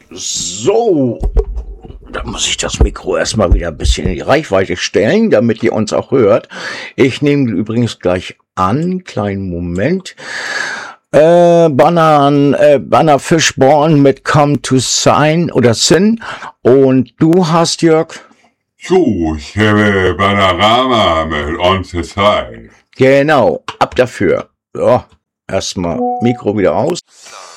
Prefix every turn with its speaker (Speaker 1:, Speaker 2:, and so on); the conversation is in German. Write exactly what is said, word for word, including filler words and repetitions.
Speaker 1: So, da muss ich das Mikro erstmal wieder ein bisschen in die Reichweite stellen, damit ihr uns auch hört. Ich nehme übrigens gleich an, kleinen Moment. Äh, Banan, äh, Banner Fishborn mit Come to Sign oder Sin. Und du hast, Jörg?
Speaker 2: So, ich habe Panorama mit On the Side.
Speaker 1: Genau, ab dafür. So, erstmal Mikro wieder aus.